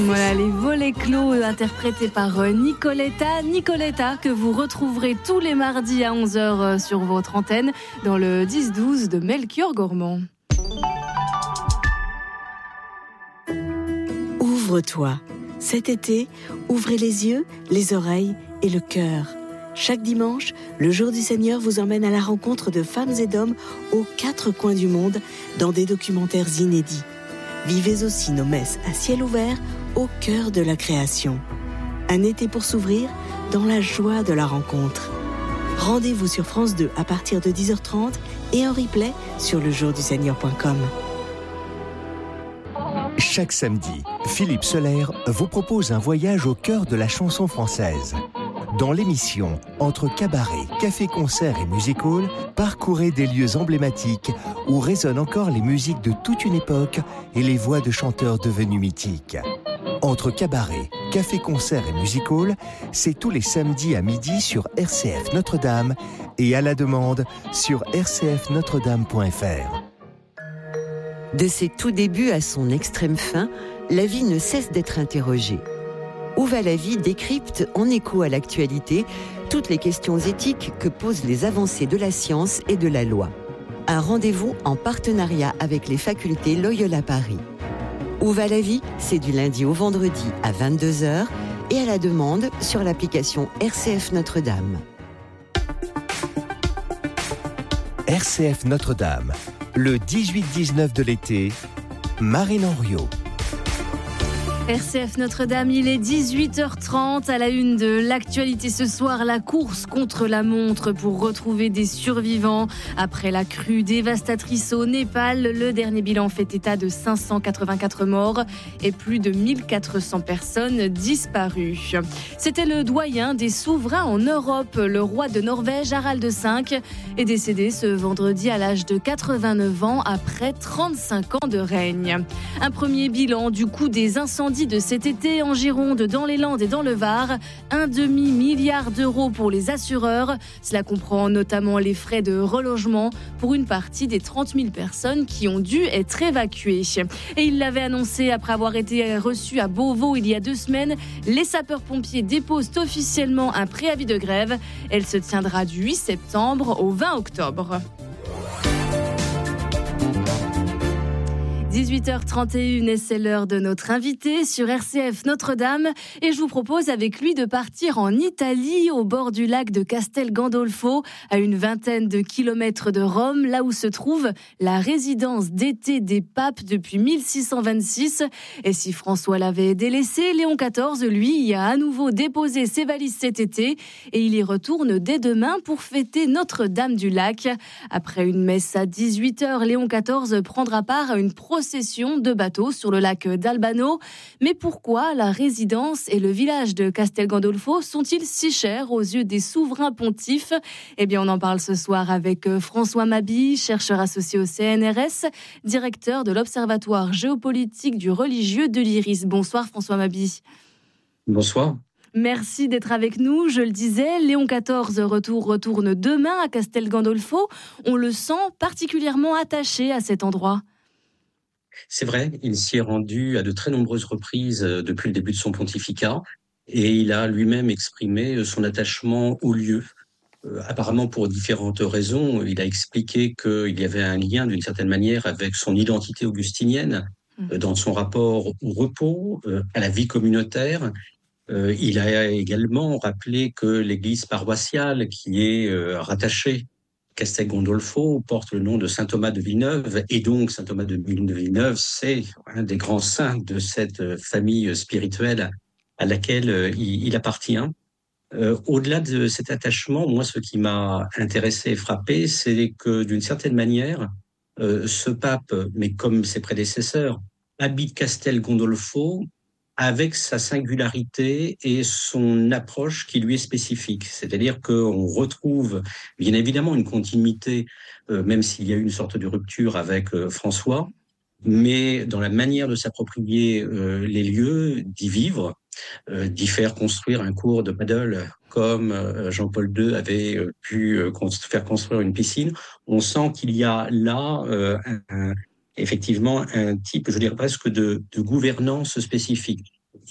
Voilà, les volets clos interprétés par Nicoletta. Nicoletta que vous retrouverez tous les mardis à 11h sur votre antenne dans le 10-12 de Melchior Gormand. Ouvre-toi. Cet été, ouvrez les yeux, les oreilles et le cœur. Chaque dimanche, le Jour du Seigneur vous emmène à la rencontre de femmes et d'hommes aux 4 coins du monde dans des documentaires inédits. Vivez aussi nos messes à ciel ouvert au cœur de la création. Un été pour s'ouvrir dans la joie de la rencontre. Rendez-vous sur France 2 à partir de 10h30 et en replay sur lejourduseigneur.com. Chaque samedi, Philippe Soler vous propose un voyage au cœur de la chanson française. Dans l'émission Entre cabaret, café-concert et music-hall, parcourez des lieux emblématiques où résonnent encore les musiques de toute une époque et les voix de chanteurs devenus mythiques. Entre cabaret, café-concert et music-hall, c'est tous les samedis à midi sur RCF Notre-Dame et à la demande sur rcfnotredame.fr. De ses tout débuts à son extrême fin, la vie ne cesse d'être interrogée. Où va la vie décrypte, en écho à l'actualité, toutes les questions éthiques que posent les avancées de la science et de la loi. Un rendez-vous en partenariat avec les facultés Loyola Paris. Où va la vie ? C'est du lundi au vendredi à 22h et à la demande sur l'application RCF Notre-Dame. RCF Notre-Dame, le 18-19 de l'été, Marine Henriot. RCF Notre-Dame, il est 18h30 à la une de l'actualité ce soir, la course contre la montre pour retrouver des survivants. Après la crue dévastatrice au Népal, le dernier bilan fait état de 584 morts et plus de 1400 personnes disparues. C'était le doyen des souverains en Europe, le roi de Norvège, Harald V, est décédé ce vendredi à l'âge de 89 ans après 35 ans de règne. Un premier bilan du coût des incendies de cet été en Gironde, dans les Landes et dans le Var. 1,5 milliard d'euros pour les assureurs. Cela comprend notamment les frais de relogement pour une partie des 30 000 personnes qui ont dû être évacuées. Et il l'avait annoncé après avoir été reçu à Beauvau il y a 2 semaines. Les sapeurs-pompiers déposent officiellement un préavis de grève. Elle se tiendra du 8 septembre au 20 octobre. 18h31 et c'est l'heure de notre invité sur RCF Notre-Dame et je vous propose avec lui de partir en Italie au bord du lac de Castel Gandolfo à une vingtaine de kilomètres de Rome, là où se trouve la résidence d'été des papes depuis 1626. Et si François l'avait délaissé, Léon XIV, lui, y a à nouveau déposé ses valises cet été et il y retourne dès demain pour fêter Notre-Dame du Lac. Après une messe à 18h, Léon XIV prendra part à une procession de bateaux sur le lac d'Albano. Mais pourquoi la résidence et le village de Castel Gandolfo sont-ils si chers aux yeux des souverains pontifes ? Eh bien, on en parle ce soir avec François Mabille, chercheur associé au CNRS, directeur de l'Observatoire géopolitique du religieux de l'Iris. Bonsoir François Mabille. Bonsoir. Merci d'être avec nous. Je le disais, Léon XIV retourne demain à Castel Gandolfo. On le sent particulièrement attaché à cet endroit. C'est vrai, il s'y est rendu à de très nombreuses reprises depuis le début de son pontificat et il a lui-même exprimé son attachement au lieu. Apparemment pour différentes raisons. Il a expliqué qu'il y avait un lien d'une certaine manière avec son identité augustinienne dans son rapport au repos, à la vie communautaire. Il a également rappelé que l'église paroissiale qui est rattachée Castel Gandolfo porte le nom de saint Thomas de Villeneuve, et donc saint Thomas de Villeneuve, c'est un des grands saints de cette famille spirituelle à laquelle il appartient. Au-delà de cet attachement, moi, ce qui m'a intéressé et frappé, c'est que d'une certaine manière, ce pape, mais comme ses prédécesseurs, habite Castel Gandolfo avec sa singularité et son approche qui lui est spécifique. C'est-à-dire qu'on retrouve bien évidemment une continuité, même s'il y a eu une sorte de rupture avec François, mais dans la manière de s'approprier les lieux, d'y vivre, d'y faire construire un cours de paddle comme Jean-Paul II avait pu faire construire une piscine. On sent qu'il y a là effectivement un type, je dirais presque, de gouvernance spécifique.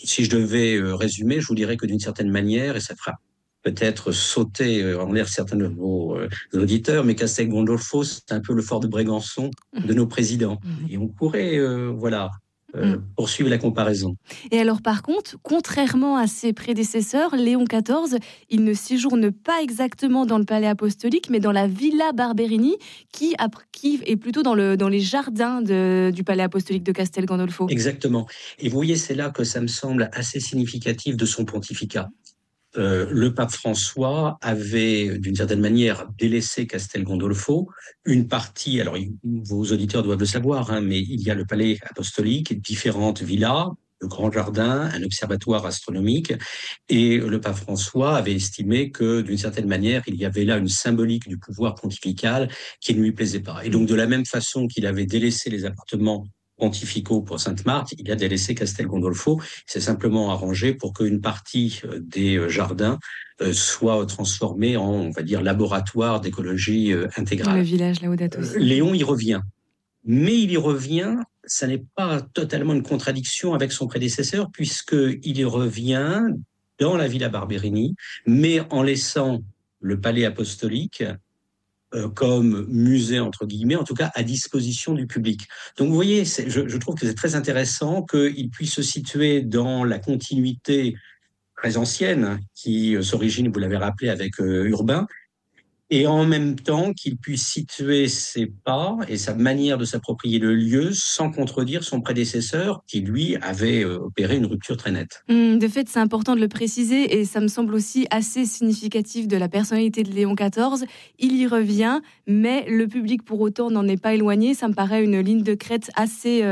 Si je devais résumer, je vous dirais que d'une certaine manière, et ça fera peut-être sauter en l'air certains de vos auditeurs, mais Castel Gandolfo, c'est un peu le fort de Brégançon de nos présidents. Et on pourrait, poursuivre la comparaison. Et alors par contre, contrairement à ses prédécesseurs, Léon XIV, il ne séjourne pas exactement dans le palais apostolique, mais dans la Villa Barberini, qui est plutôt dans les jardins du palais apostolique de Castel Gandolfo. Exactement. Et vous voyez, c'est là que ça me semble assez significatif de son pontificat. Le pape François avait, d'une certaine manière, délaissé Castel Gandolfo. Une partie, alors vos auditeurs doivent le savoir, mais il y a le palais apostolique, différentes villas, le grand jardin, un observatoire astronomique. Et le pape François avait estimé que, d'une certaine manière, il y avait là une symbolique du pouvoir pontifical qui ne lui plaisait pas. Et donc, de la même façon qu'il avait délaissé les appartements pontificaux pour Sainte-Marthe, il a délaissé Castel Gandolfo. C'est simplement arrangé pour qu'une partie des jardins soit transformée en, on va dire, laboratoire d'écologie intégrale. Le village Laudato Si. Léon y revient. Mais il y revient, ça n'est pas totalement une contradiction avec son prédécesseur, puisqu'il y revient dans la Villa Barberini, mais en laissant le palais apostolique comme musée, entre guillemets, en tout cas à disposition du public. Donc vous voyez, je trouve que c'est très intéressant qu'il puisse se situer dans la continuité très ancienne qui s'origine, vous l'avez rappelé, avec Urbain, et en même temps qu'il puisse situer ses pas et sa manière de s'approprier le lieu sans contredire son prédécesseur qui, lui, avait opéré une rupture très nette. De fait, c'est important de le préciser et ça me semble aussi assez significatif de la personnalité de Léon XIV. Il y revient, mais le public pour autant n'en est pas éloigné. Ça me paraît une ligne de crête assez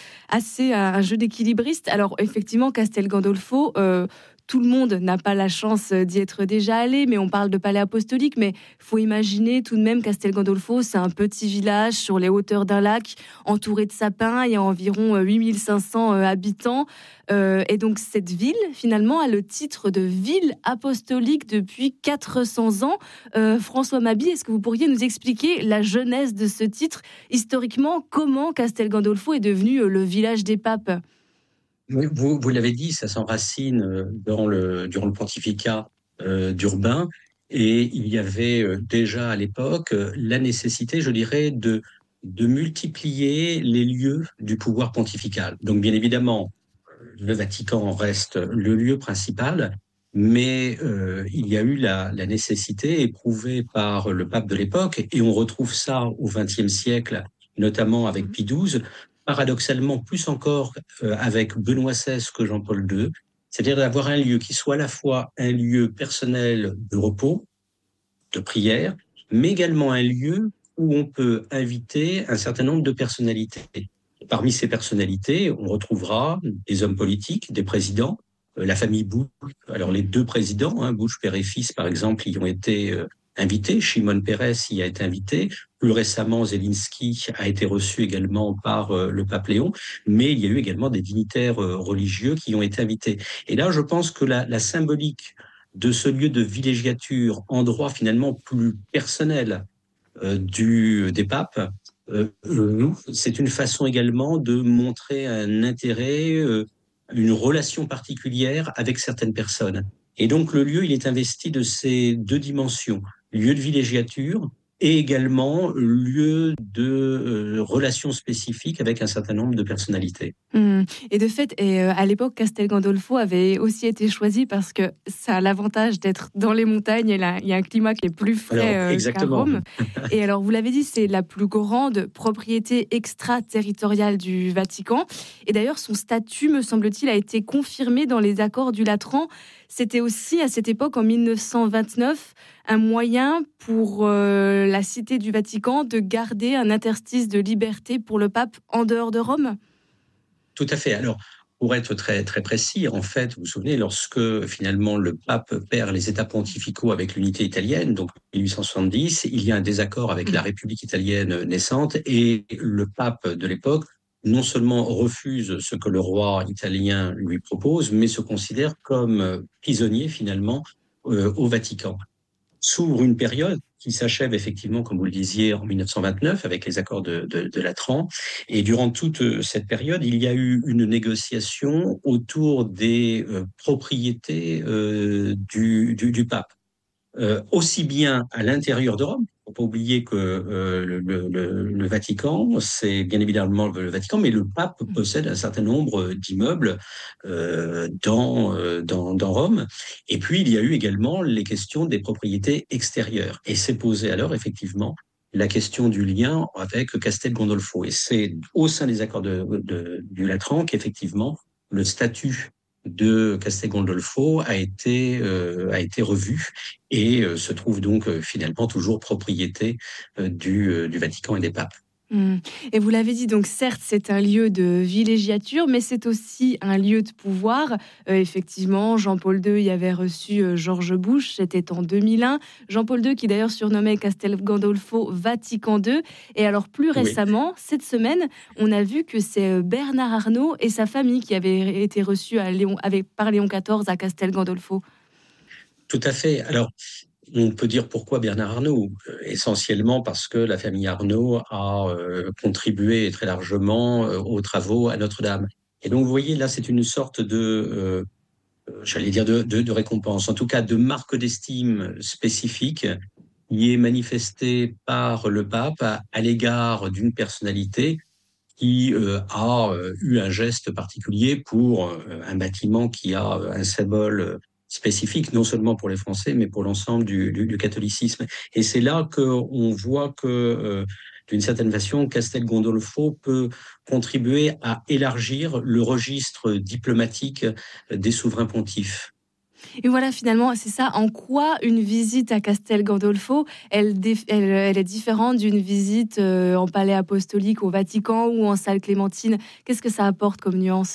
un jeu d'équilibriste. Alors effectivement, Castel Gandolfo... tout le monde n'a pas la chance d'y être déjà allé, mais on parle de palais apostolique, mais faut imaginer tout de même Castel Gandolfo, c'est un petit village sur les hauteurs d'un lac, entouré de sapins, il y a environ 8500 habitants, et donc cette ville, finalement, a le titre de ville apostolique depuis 400 ans. François Mabie, est-ce que vous pourriez nous expliquer la genèse de ce titre, historiquement, comment Castel Gandolfo est devenu le village des papes ? Vous l'avez dit, ça s'enracine durant le pontificat d'Urbain, et il y avait déjà à l'époque la nécessité, je dirais, de multiplier les lieux du pouvoir pontifical. Donc bien évidemment, le Vatican reste le lieu principal, mais il y a eu la nécessité éprouvée par le pape de l'époque, et on retrouve ça au XXe siècle, notamment avec Pie XII, paradoxalement plus encore avec Benoît XVI que Jean-Paul II, c'est-à-dire d'avoir un lieu qui soit à la fois un lieu personnel de repos, de prière, mais également un lieu où on peut inviter un certain nombre de personnalités. Parmi ces personnalités, on retrouvera des hommes politiques, des présidents, la famille Bush. Alors les deux présidents, Bush père et fils par exemple, y ont été invités. Shimon Peres y a été invité. Plus récemment, Zelensky a été reçu également par le pape Léon. Mais il y a eu également des dignitaires religieux qui ont été invités. Et là, je pense que la symbolique de ce lieu de villégiature, endroit finalement plus personnel des papes, c'est une façon également de montrer un intérêt, une relation particulière avec certaines personnes. Et donc le lieu, il est investi de ces deux dimensions, lieu de villégiature et également lieu de relations spécifiques avec un certain nombre de personnalités. Et de fait, à l'époque, Castel Gandolfo avait aussi été choisi parce que ça a l'avantage d'être dans les montagnes et là, il y a un climat qui est plus frais qu'à Rome. Et alors, vous l'avez dit, c'est la plus grande propriété extraterritoriale du Vatican. Et d'ailleurs, son statut, me semble-t-il, a été confirmé dans les accords du Latran. C'était aussi, à cette époque, en 1929, un moyen pour la cité du Vatican de garder un interstice de liberté pour le pape en dehors de Rome. Tout à fait. Alors, pour être très, très précis, en fait, vous vous souvenez, lorsque finalement le pape perd les États pontificaux avec l'unité italienne, donc 1870, il y a un désaccord avec la République italienne naissante et le pape de l'époque non seulement refuse ce que le roi italien lui propose, mais se considère comme prisonnier finalement au Vatican. S'ouvre une période qui s'achève effectivement, comme vous le disiez, en 1929 avec les accords de Latran. Et durant toute cette période, il y a eu une négociation autour des propriétés du pape. Aussi bien à l'intérieur de Rome. Il ne faut pas oublier que le Vatican, c'est bien évidemment le Vatican, mais le pape possède un certain nombre d'immeubles dans Rome. Et puis, il y a eu également les questions des propriétés extérieures. Et s'est posé alors, effectivement, la question du lien avec Castel Gandolfo. Et c'est au sein des accords du Latran qu'effectivement, le statut de Castel Gandolfo a été revu et se trouve donc finalement toujours propriété du Vatican et des papes. Et vous l'avez dit, donc certes, c'est un lieu de villégiature, mais c'est aussi un lieu de pouvoir. Effectivement, Jean-Paul II y avait reçu George Bush, c'était en 2001. Jean-Paul II qui d'ailleurs surnommait Castel Gandolfo Vatican II. Et alors plus récemment, cette semaine, on a vu que c'est Bernard Arnault et sa famille qui avaient été reçus par Léon XIV à Castel Gandolfo. Tout à fait. Alors, on peut dire pourquoi Bernard Arnault. Essentiellement parce que la famille Arnault a contribué très largement aux travaux à Notre-Dame. Et donc, vous voyez, là, c'est une sorte j'allais dire de récompense, en tout cas de marque d'estime spécifique qui est manifestée par le pape à l'égard d'une personnalité qui a eu un geste particulier pour un bâtiment qui a un symbole spécifique, non seulement pour les Français, mais pour l'ensemble du catholicisme. Et c'est là qu'on voit que, d'une certaine façon, Castel Gandolfo peut contribuer à élargir le registre diplomatique des souverains pontifes. Et voilà, finalement, c'est ça. En quoi une visite à Castel Gandolfo, elle est différente d'une visite en palais apostolique au Vatican ou en salle Clémentine? Qu'est-ce que ça apporte comme nuance?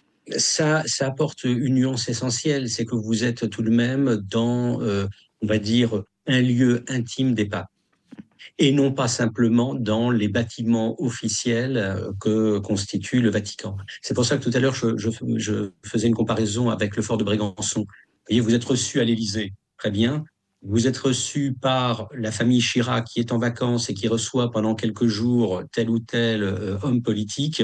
Ça apporte une nuance essentielle, c'est que vous êtes tout de même dans, on va dire, un lieu intime des papes, et non pas simplement dans les bâtiments officiels que constitue le Vatican. C'est pour ça que tout à l'heure, je faisais une comparaison avec le fort de Brégançon. Vous voyez, vous êtes reçu à l'Élysée, très bien. Vous êtes reçu par la famille Chirac qui est en vacances et qui reçoit pendant quelques jours tel ou tel homme politique.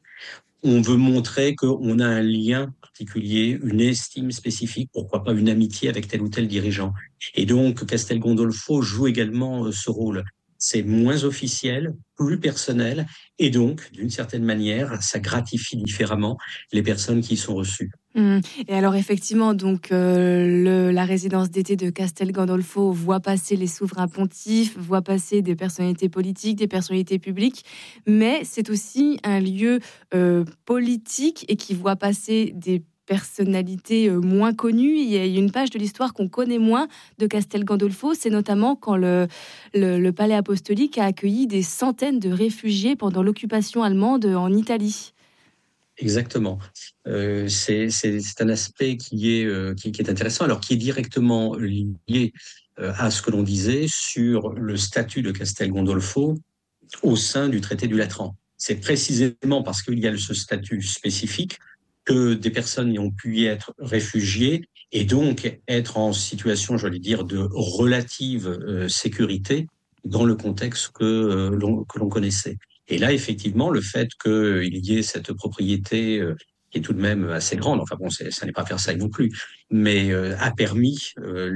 On veut montrer qu'on a un lien particulier, une estime spécifique, pourquoi pas une amitié avec tel ou tel dirigeant. Et donc, Castel Gandolfo joue également ce rôle. C'est moins officiel, plus personnel, et donc, d'une certaine manière, ça gratifie différemment les personnes qui y sont reçues. Et alors effectivement, donc la résidence d'été de Castel Gandolfo voit passer les souverains pontifes, voit passer des personnalités politiques, des personnalités publiques, mais c'est aussi un lieu politique et qui voit passer des personnalités moins connues. Il y a une page de l'histoire qu'on connaît moins de Castel Gandolfo, c'est notamment quand le palais apostolique a accueilli des centaines de réfugiés pendant l'occupation allemande en Italie. Exactement. C'est un aspect qui est intéressant, alors qui est directement lié à ce que l'on disait sur le statut de Castel Gandolfo au sein du traité du Latran. C'est précisément parce qu'il y a ce statut spécifique que des personnes y ont pu y être réfugiées et donc être en situation, j'allais dire, de relative sécurité dans le contexte que l'on connaissait. Et là, effectivement, le fait qu'il y ait cette propriété qui est tout de même assez grande, enfin bon, ça n'est pas Versailles non plus, mais a permis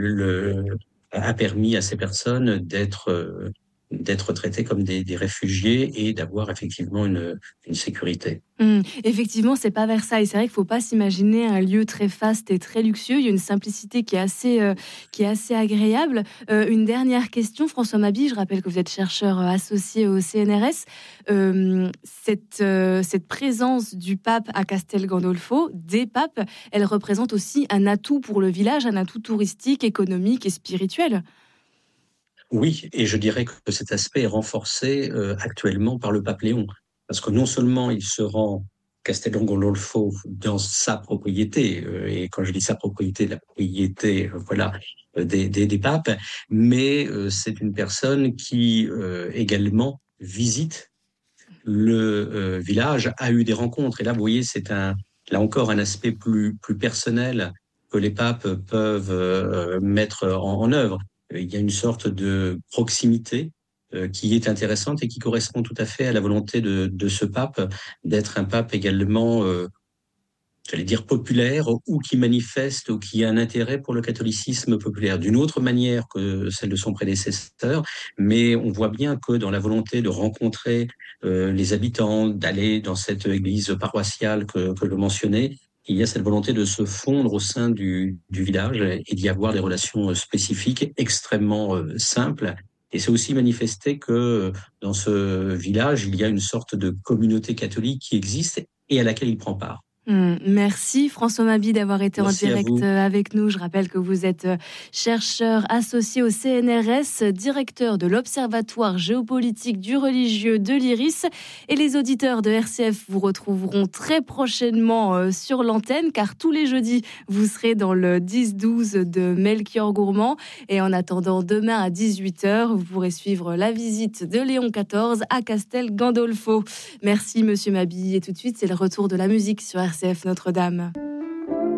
à ces personnes d'être traitées comme des réfugiés et d'avoir effectivement une sécurité. Effectivement, c'est pas Versailles. C'est vrai qu'il faut pas s'imaginer un lieu très faste et très luxueux. Il y a une simplicité qui est assez agréable. Une dernière question, François Mabille. Je rappelle que vous êtes chercheur associé au CNRS. Cette présence du pape à Castel Gandolfo, des papes, elle représente aussi un atout pour le village, un atout touristique, économique et spirituel. Oui, et je dirais que cet aspect est renforcé actuellement par le pape Léon. Parce que non seulement il se rend Castel Gandolfo dans sa propriété, et quand je dis sa propriété, la propriété des papes, mais c'est une personne qui également visite le village, a eu des rencontres. Et là, vous voyez, là encore un aspect plus personnel que les papes peuvent mettre en œuvre. Il y a une sorte de proximité qui est intéressante et qui correspond tout à fait à la volonté de ce pape d'être un pape également, j'allais dire populaire, ou qui manifeste ou qui a un intérêt pour le catholicisme populaire d'une autre manière que celle de son prédécesseur. Mais on voit bien que dans la volonté de rencontrer les habitants, d'aller dans cette église paroissiale que je mentionnais, il y a cette volonté de se fondre au sein du village et d'y avoir des relations spécifiques extrêmement simples. Et c'est aussi manifesté que dans ce village, il y a une sorte de communauté catholique qui existe et à laquelle il prend part. Merci François Mabie d'avoir été Merci en direct avec nous. Je rappelle que vous êtes chercheur associé au CNRS, directeur de l'Observatoire géopolitique du religieux de l'Iris. Et les auditeurs de RCF vous retrouveront très prochainement sur l'antenne, car tous les jeudis, vous serez dans le 10-12 de Melchior Gourmand. Et en attendant, demain à 18h, vous pourrez suivre la visite de Léon XIV à Castel Gandolfo. Merci Monsieur Mabie. Et tout de suite, c'est le retour de la musique sur RCF Notre-Dame.